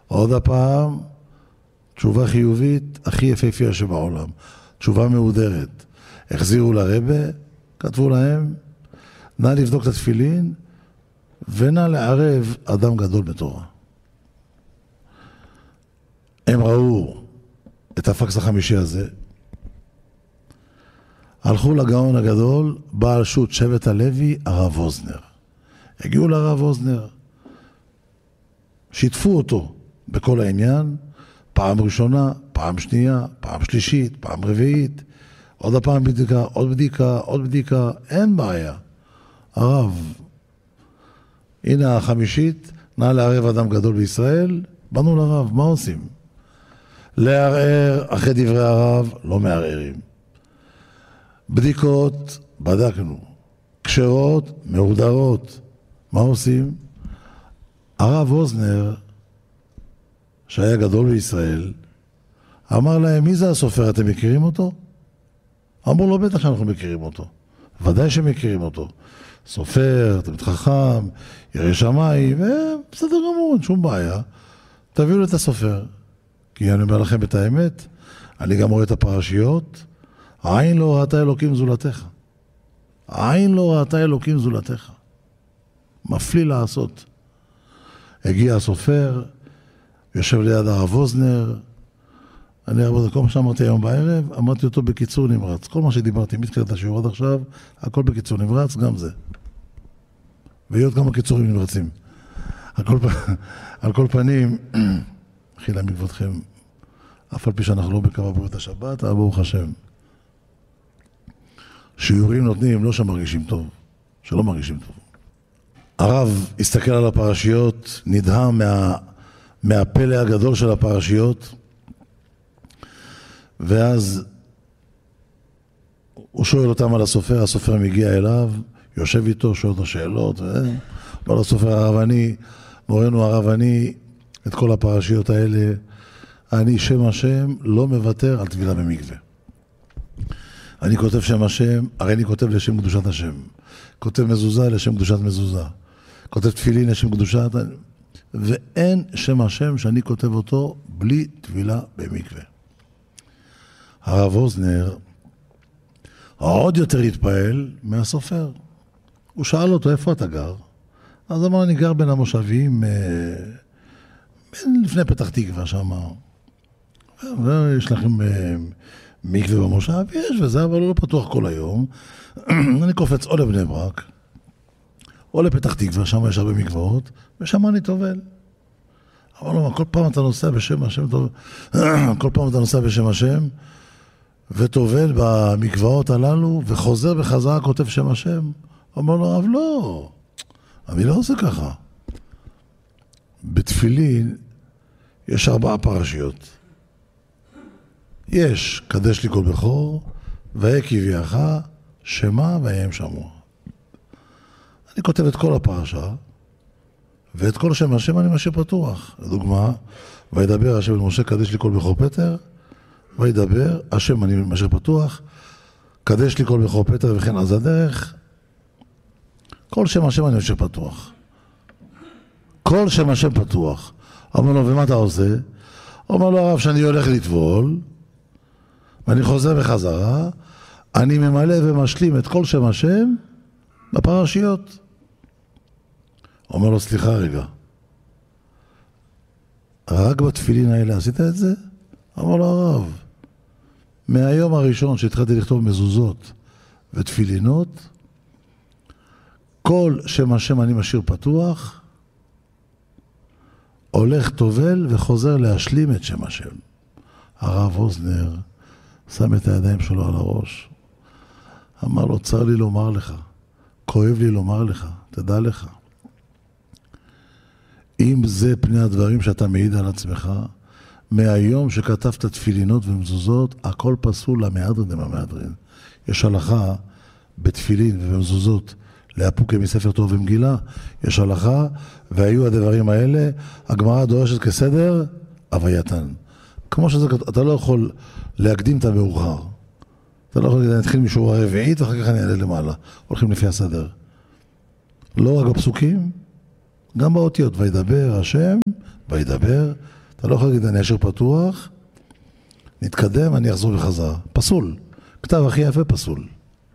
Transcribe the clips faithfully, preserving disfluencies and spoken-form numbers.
עוד הפעם, תשובה חיובית, הכי יפהפייה שבעולם. תשובה מהודרת. החזירו לרבה, כתבו להם, נא לבדוק את התפילין, ונא לערב אדם גדול בתורה. הם ראו את הפקס החמישי הזה, הלכו לגאון הגדול, בעל שו"ת שבט הלוי, הרב אוזנר. הגיעו לרב אוזנר, שיתפו אותו בכל העניין, פעם ראשונה, פעם שנייה, פעם שלישית, פעם רביעית, עוד הפעם בדיקה, עוד בדיקה, עוד בדיקה, אין בעיה. הרב, הנה החמישית, נא לערב אדם גדול בישראל, באנו לרב, מה עושים? לערער אחרי דברי הרב, לא מערערים. בדיקות, בדקנו. כשרות, מהודרות. מה עושים? הרב אוזנר, שהיה גדול בישראל, אמר להם, מי זה הסופר? אתם מכירים אותו? אמרו לו, בטח שאנחנו מכירים אותו. ודאי שמכירים אותו. סופר, תלמיד חכם, ירא שמיים, בסדר גמור, שום בעיה. תביאו את הסופר. כי אני אומר לכם את האמת, אני גם רואה את הפרשיות, העין לא ראתה אלוקים זולתך. העין לא ראתה אלוקים זולתך. מפליא לעשות. הגיע הסופר, יושב ליד הרב אוזנר, אני הרבה דקות, מה שאמרתי היום בערב, אמרתי אותו בקיצור נמרץ. כל מה שדיברתי מתחילת השיעור עד עכשיו, הכל בקיצור נמרץ, גם זה. והיות כמה קיצורים נמרצים. על כל, על כל פנים, חילה מכבודכם, אף על פי שאנחנו לא בקו הבריאות השבת, אבל ברוך השם. שיעורים נותנים, לא שמרגישים טוב, שלא מרגישים טוב. הרב הסתכל על הפרשיות, נדהם מה, מהפלא הגדול של הפרשיות, ואז הוא שואל אותם על הסופר, הסופר מגיע אליו, יושב איתו, שואל אותו שאלות, לא לסופר הרבני, מורנו הרבני, את כל הפרשיות האלה, אני שם השם לא מוותר על טבילה במקווה. אני כותב שם השם, הרי אני כותב לשם קדושת השם. כותב מזוזה לשם קדושת מזוזה. כותב תפילין לשם קדושת, ואין שם השם שאני כותב אותו בלי טבילה במקווה. הרב אוזנר עוד יותר התפעל מהסופר. הוא שאל אותו, איפה אתה גר? אז אמר, אני גר בין המושבים, לפני פתח תקווה שם. ויש לכם מקווה במושב? יש, וזה אבל לא פתוח כל היום. אני קופץ או לבני ברק, או לפתח תקווה, שם יש הרבה מקוואות, ושם אני טובל. אבל לא, כל פעם אתה נוסע בשם השם, כל פעם אתה נוסע בשם השם, וטובל במקוואות הללו, וחוזר בחזרה כותב שם השם. אומר לו, אבל לא, אני לא עושה ככה. בתפילין יש ארבעה פרשיות. יש, קדש לי כל בכור, והיה קביעך, שמה והם שמוע. אני כותב את כל הפרשה, ואת כל שם השם אני משאיר פתוח. לדוגמה, וידבר השם אל משה, קדש לי כל בכור פטר, וידבר, השם אני משאיר פתוח, קדש לי כל בכור פטר וכן אז הדרך, כל שם השם אני משאיר פתוח. כל שם השם פתוח. אומר לו, ומה אתה עושה? אומר לו, הרב, שאני הולך לטבול, ואני חוזר בחזרה, אני ממלא ומשלים את כל שם השם בפרשיות. אומר לו, סליחה רגע, רק בתפילין האלה עשית את זה? אמר לו, הרב, מהיום הראשון שהתחלתי לכתוב מזוזות ותפילינות, כל שם השם אני משאיר פתוח, הולך טובל וחוזר להשלים את שם השם. הרב אוזנר שם את הידיים שלו על הראש. אמר לו, צר לי לומר לך, כואב לי לומר לך, תדע לך. אם זה פני הדברים שאתה מעיד על עצמך, מהיום שכתבת תפילינות ומזוזות, הכל פסול למהדרין דמהדרין. יש הלכה בתפילין ובמזוזות, להפוקה מספר טוב ומגילה, יש הלכה, והיו הדברים האלה, הגמרא דורשת כסדר, הווייתן. כמו שזה, אתה לא יכול להקדים את המאוחר. אתה לא יכול להגיד, אני אתחיל משורה הרביעית, ואחר כך אני אעלה למעלה. הולכים לפי הסדר. לא רק בפסוקים, גם באותיות, וידבר השם, וידבר, אתה לא יכול להגיד, אני אשאר פתוח, נתקדם, אני אחזור בחזרה. פסול. כתב הכי יפה פסול.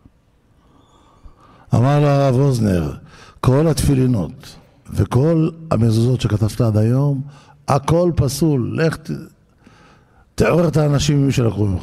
אמר לו הרב ווזנר, כל התפילינות וכל המזוזות שכתבת עד היום, הכל פסול. לך ת... תעורר את האנשים ממי שלקחו ממך.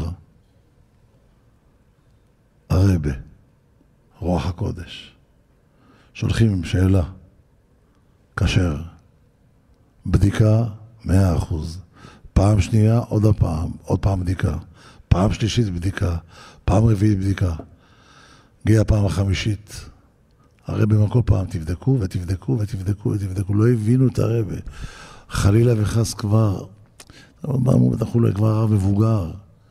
הרבה, רוח הקודש, שולחים עם שאלה, כשר, בדיקה מאה אחוז, פעם שנייה עוד הפעם, עוד פעם בדיקה, פעם שלישית בדיקה, פעם רביעית בדיקה, הגיעה פעם החמישית, הרבה מכל פעם תבדקו ותבדקו ותבדקו ותבדקו, לא הבינו את הרבה, חלילה וחס כבר, אנחנו לא כבר הרב מבוגר,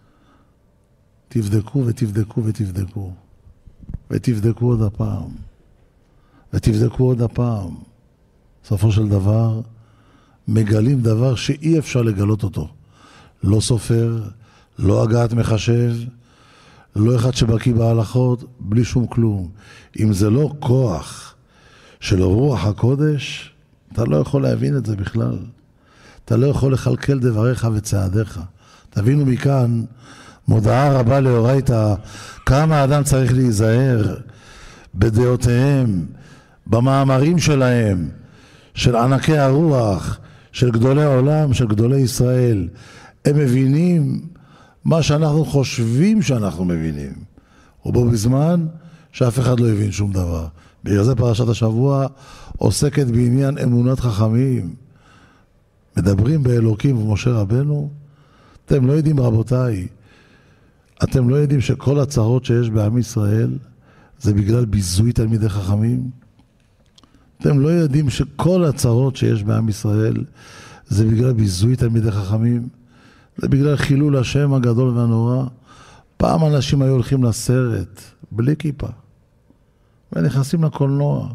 תבדקו ותבדקו ותבדקו ותבדקו עוד הפעם ותבדקו עוד הפעם. סופו של דבר מגלים דבר שאי אפשר לגלות אותו. לא סופר, לא הגעת מחשב, לא אחד שבקיא בהלכות, בלי שום כלום. אם זה לא כוח של רוח הקודש, אתה לא יכול להבין את זה בכלל. אתה לא יכול לחלקל דבריך וצעדיך. תבינו מכאן מודעה רבה לאורייתא, כמה האדם צריך להיזהר בדעותיהם, במאמרים שלהם, של ענקי הרוח, של גדולי העולם, של גדולי ישראל. הם מבינים מה שאנחנו חושבים שאנחנו מבינים, ובו בזמן שאף אחד לא הבין שום דבר. בגלל זה פרשת השבוע עוסקת בעניין אמונת חכמים. מדברים באלוקים ומשה רבנו. אתם לא יודעים, רבותיי, אתם לא יודעים שכל הצרות שיש בעם ישראל זה בגלל ביזוי תלמידי חכמים? אתם לא יודעים שכל הצרות שיש בעם ישראל זה בגלל ביזוי תלמידי חכמים? זה בגלל חילול השם הגדול והנורא. פעם אנשים היו הולכים לסרט בלי כיפה ונכנסים לקולנוע.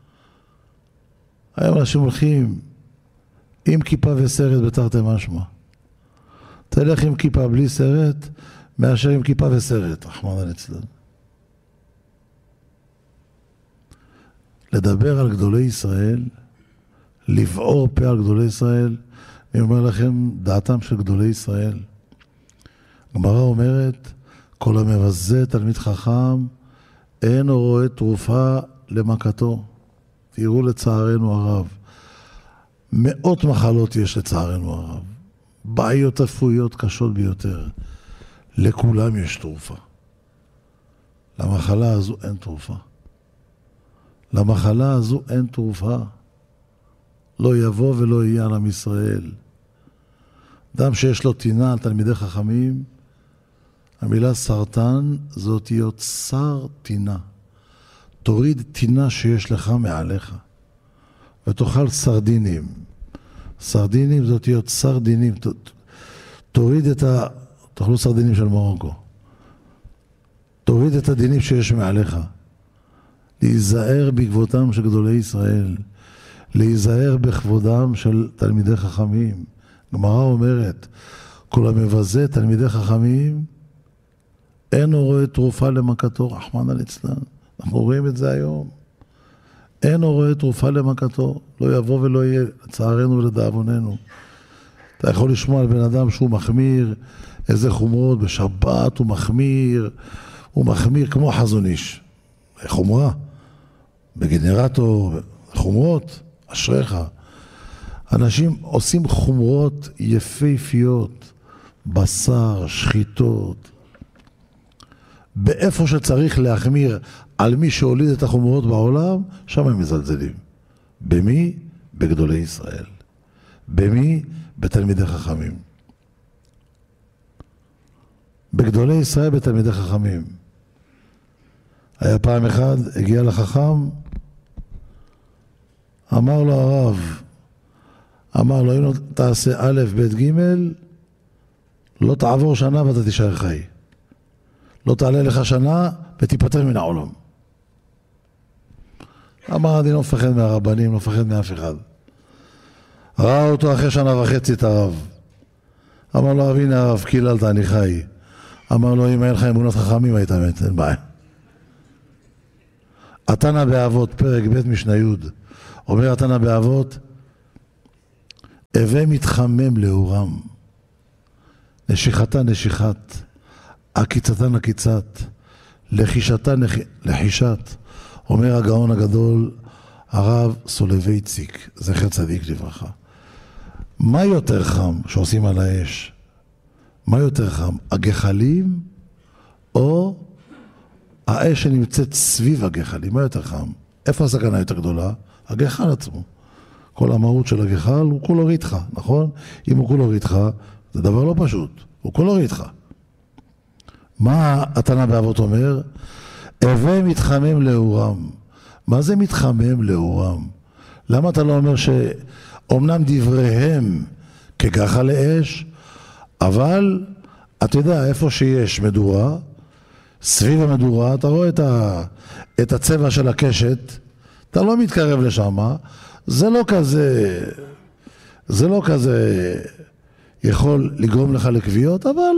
היום אנשים הולכים עם כיפה וסרט בתרתי משמע. תלך עם כיפה בלי סרט מאשר עם כיפה וסרט, רחמנא ליצלן. לדבר על גדולי ישראל, לבעור פה על גדולי ישראל, אני אומר לכם דעתם של גדולי ישראל. הגמרא אומרת, כל המבזה תלמיד חכם, אין הוא רואה תרופה למכתו. תראו לצערנו הרב, מאות מחלות יש לצערנו הרב, בעיות רפואיות קשות ביותר. לכולם יש תרופה. למחלה הזו אין תרופה. למחלה הזו אין תרופה. לא יבוא ולא יהיה על עם ישראל. אדם שיש לו טינה על תלמידי חכמים, המילה סרטן זאת להיות שר טינה. תוריד טינה שיש לך מעליך ותאכל סרדינים. סרדינים זאת להיות סרדינים. תוריד את ה... תאכלו סרדינים של מרוקו. תוריד את הדינים שיש מעליך. להיזהר בכבודם של גדולי ישראל. להיזהר בכבודם של תלמידי חכמים. גמרא אומרת, כל המבזה תלמידי חכמים, אין הוא רואה תרופה למכתו, רחמנא ליצלן. אנחנו רואים את זה היום. אין הוא רואה תרופה למכתו, לא יבוא ולא יהיה, לצערנו ולדאבוננו. אתה יכול לשמוע על בן אדם שהוא מחמיר, איזה חומרות, בשבת הוא מחמיר, הוא מחמיר כמו חזון איש. חומרה, בגנרטור, חומרות, אשריך. אנשים עושים חומרות יפהפיות, בשר, שחיטות. באיפה שצריך להחמיר על מי שהוליד את החומרות בעולם, שם הם מזלזלים. במי? בגדולי ישראל. במי? בתלמידי חכמים. בגדולי ישראל בתלמידי חכמים. היה פעם אחד, הגיע לחכם, אמר לו הרב, אמר לו, אם תעשה א' ב' ג', לא תעבור שנה ואתה תישאר חי. לא תעלה לך שנה ותיפטר מן העולם. אמר, אני לא מפחד מהרבנים, לא מפחד מאף אחד. ראה אותו אחרי שנה וחצי את הרב. אמר לו, הנה הרב, קיללת, אני חי. אמר לו, אם אין לך אמונת חכמים, היית מת, אין בעיה. התנא באבות, פרק ב' משנה י', אומר התנא באבות, הווה מתחמם לאורם, נשיכתה נשיכת, עקיצתה נקיצת, לחישתה לחישת, אומר הגאון הגדול, הרב סולובייצ'יק, זכר צדיק לברכה. מה יותר חם שעושים על האש? מה יותר חם, הגחלים או האש שנמצאת סביב הגחלים? מה יותר חם? איפה הסכנה יותר גדולה? הגחל עצמו. כל המהות של הגחל הוא כולו ריתחה, נכון? אם הוא כולו ריתחה, זה דבר לא פשוט, הוא כולו ריתחה. מה התנא באבות אומר? הווה מתחמם לאורם. מה זה מתחמם לאורם? למה אתה לא אומר שאומנם דבריהם כגחל לאש, אבל אתה יודע, איפה שיש מדורה, סביב המדורה, אתה רואה את, ה, את הצבע של הקשת, אתה לא מתקרב לשם, זה לא כזה, זה לא כזה יכול לגרום לך לקביעות, אבל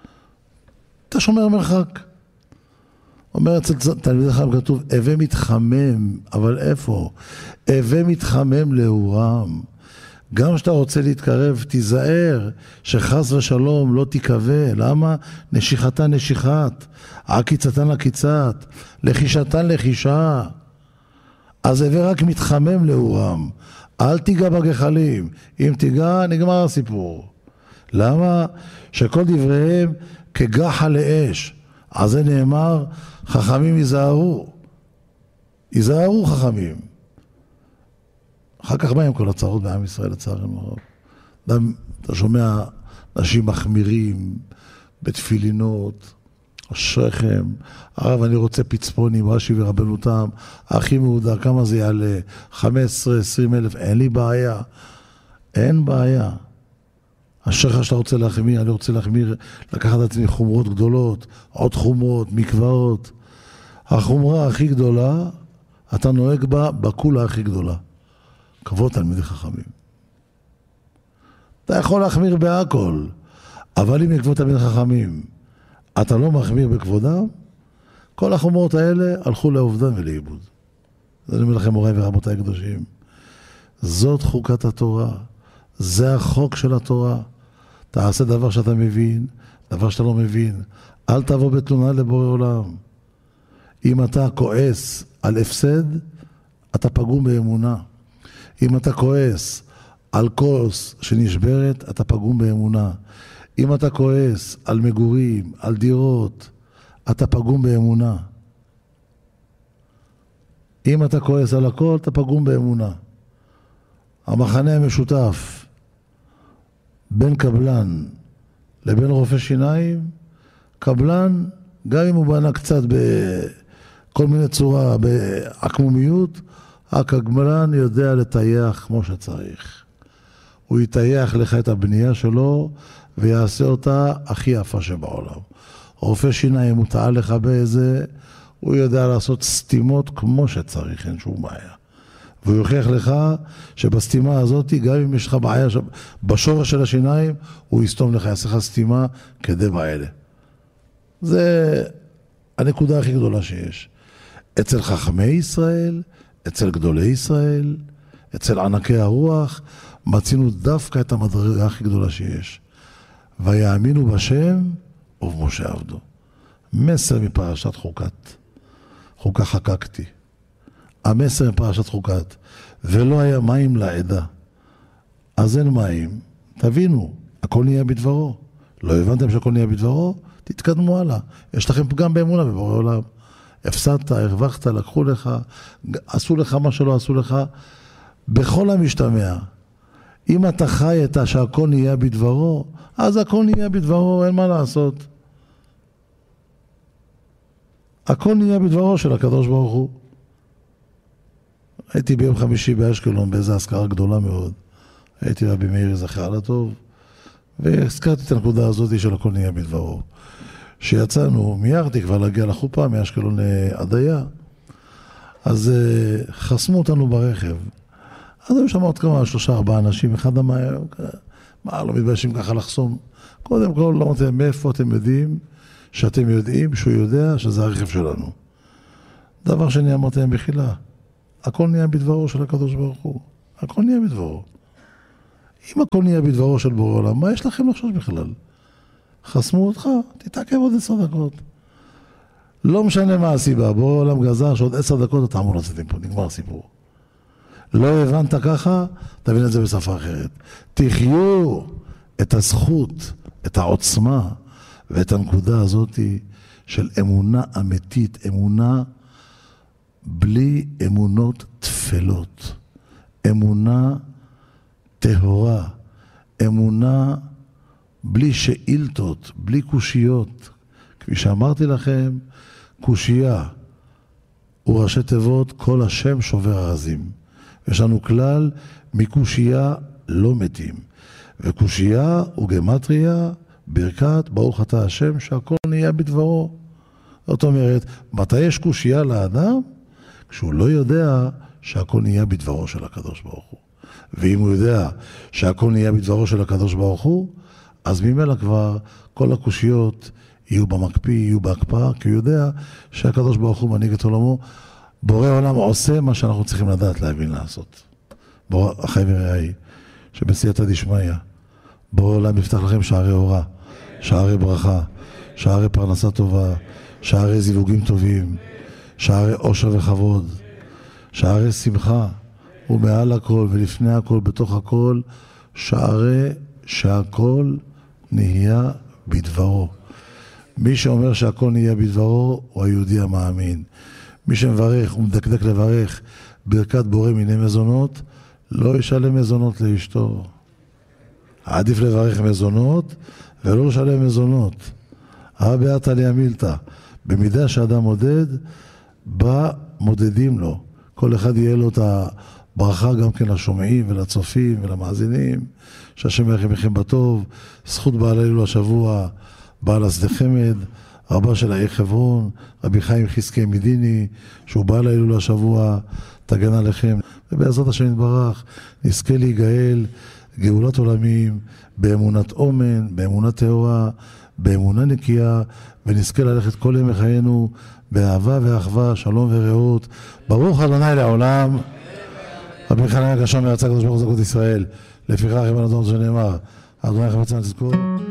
אתה שומר מרחק. אומר אצל תלמידי חכם כתוב, הווה מתחמם, אבל איפה? הווה מתחמם לאורם. גם כשאתה רוצה להתקרב, תיזהר שחס ושלום לא תיקווה. למה? נשיכתה נשיכת, עקיצתן עקיצת, לחישתן לחישה. אז הווה רק מתחמם לאורם. אל תיגע בגחלים. אם תיגע, נגמר הסיפור. למה? שכל דבריהם כגחל לאש. אז זה נאמר, חכמים ייזהרו. ייזהרו חכמים. אחר כך באים כל הצרות בעם ישראל, לצערנו הרב. אתה שומע אנשים מחמירים בתפילינות, שכם, הרב אני רוצה פצפונים, רש"י ורבנותם, הכי מהודר, כמה זה יעלה? חמש עשרה עשרים אלף, אין לי בעיה. אין בעיה. השכר שאתה רוצה להחמיר, אני רוצה להחמיר, לקחת את עצמי חומרות גדולות, עוד חומרות, מקוואות. החומרה הכי גדולה, אתה נוהג בה בקולה הכי גדולה. כבוד תלמידי חכמים. אתה יכול להחמיר בהכל, אבל אם כבוד תלמידי חכמים, אתה לא מחמיר בכבודם, כל החומרות האלה הלכו לאובדן ולאיבוד. אז אני אומר לכם, מוריי ורבותיי הקדושים, זאת חוקת התורה, זה החוק של התורה. תעשה דבר שאתה מבין, דבר שאתה לא מבין. אל תבוא בתלונה לבורא עולם. אם אתה כועס על הפסד, אתה פגום באמונה. אם אתה כועס על כוס שנשברת, אתה פגום באמונה. אם אתה כועס על מגורים, על דירות, אתה פגום באמונה. אם אתה כועס על הכל, אתה פגום באמונה. המחנה המשותף בין קבלן לבין רופא שיניים, קבלן, גם אם הוא בנה קצת בכל מיני צורה, בעקמומיות, הקבלן יודע לטייח כמו שצריך. הוא יטייח לך את הבנייה שלו ויעשה אותה הכי יפה שבעולם. רופא שיניים הוא טעה לך באיזה, הוא יודע לעשות סתימות כמו שצריך, אין שום בעיה. והוא יוכיח לך שבסתימה הזאת, גם אם יש לך בעיה בשורש של השיניים, הוא יסתום לך, יעשה לך סתימה כדי בעלה. זה הנקודה הכי גדולה שיש. אצל חכמי ישראל, אצל גדולי ישראל, אצל ענקי הרוח, מצינו דווקא את המדרגה הכי גדולה שיש. ויאמינו בשם ובמשה עבדו. מסר מפרשת חוקת. חוקה חקקתי. המסר מפרשת חוקת. ולא היה מים לעדה. אז אין מים. תבינו, הכל נהיה בדברו. לא הבנתם שהכל נהיה בדברו? תתקדמו הלאה. יש לכם פגם באמונה בבורא עולם. הפסדת, הרווחת, לקחו לך, עשו לך מה שלא עשו לך. בכל המשתמע. אם אתה חי את שהכל נהיה בדברו, אז הכל נהיה בדברו, אין מה לעשות. הכל נהיה בדברו של הקדוש ברוך הוא. הייתי ביום חמישי באשקלון באיזו הזכרה גדולה מאוד. הייתי רבי מאיר זכר לטוב, והזכרתי את הנקודה הזאת של הכל נהיה בדברו. שיצאנו, מיירתי כבר להגיע לחופה מאשקלון לעדיה, אז uh, חסמו אותנו ברכב. אז היו שם עוד כמה, שלושה, ארבעה אנשים, אחד אמר, מה, לא מתביישים ככה לחסום? קודם כל, לא אמרתי, מאיפה אתם יודעים שאתם יודעים שהוא יודע שזה הרכב שלנו? דבר שני אמרתי להם בחילה, הכל נהיה בדברו של הקדוש ברוך הוא. הכל נהיה בדברו. אם הכל נהיה בדברו של בורא עולם, מה יש לכם לחשוש בכלל? חסמו אותך, תתעכב עוד עשר דקות. לא משנה מה הסיבה, בורא עולם גזר שעוד עשר דקות אתה אמור לצאת פה, נגמר הסיפור. לא הבנת ככה, תבין את זה בשפה אחרת. תחיו את הזכות, את העוצמה ואת הנקודה הזאת של אמונה אמיתית, אמונה בלי אמונות תפלות, אמונה טהורה, אמונה בלי שאילתות, בלי קושיות. כפי שאמרתי לכם, קושייה הוא ראשי תיבות כל השם שובר ארזים. יש לנו כלל, מקושייה לא מתים. וקושייה הוא גמטריה, ברכת ברוך אתה השם שהכל נהיה בדברו. זאת אומרת, מתי יש קושייה לאדם? כשהוא לא יודע שהכל נהיה בדברו של הקדוש ברוך הוא. ואם הוא יודע שהכל נהיה בדברו של הקדוש ברוך הוא, אז ממילא כבר כל הקושיות יהיו במקפיא, יהיו בהקפאה, כי הוא יודע שהקדוש ברוך הוא מנהיג את עולמו. בורא עולם עושה מה שאנחנו צריכים לדעת להבין לעשות. בורא, אחי ורעי, שבסייעתא דשמיא, בורא עולם יפתח לכם שערי אורה, שערי ברכה, שערי פרנסה טובה, שערי זיווגים טובים, שערי עושר וכבוד, שערי שמחה, ומעל הכל ולפני הכל, בתוך הכל, שערי שהכל נהיה בדברו. מי שאומר שהכל נהיה בדברו הוא היהודי המאמין. מי שמברך ומדקדק לברך ברכת בורא מיני מזונות, לא ישלם מזונות לאשתו. עדיף לברך מזונות ולא לשלם מזונות. הא בהא תליא מילתא. במידה שאדם מודד, בא מודדים לו. כל אחד יהיה לו את הברכה גם כן לשומעים ולצופים ולמאזינים, שהשם ירחם לכם בטוב. זכות בעל אלול השבוע, בעל השדה חמד, רבה של העיר חברון, רבי חיים חזקי מדיני, שהוא בעל אלול השבוע, תגן עליכם. ובעזרת השם יתברך, נזכה להיגאל גאולת עולמים, באמונת אומן, באמונה טהורה, באמונה נקייה, ונזכה ללכת כל ימי חיינו באהבה ואחווה, שלום ורעות. ברוך ה' לעולם. רבי חנניה הגשם מארצה הקדוש ברוך הוא זכות ישראל. לפיכך יבוא אדון שנאמר, אדוני חפצה תזכור.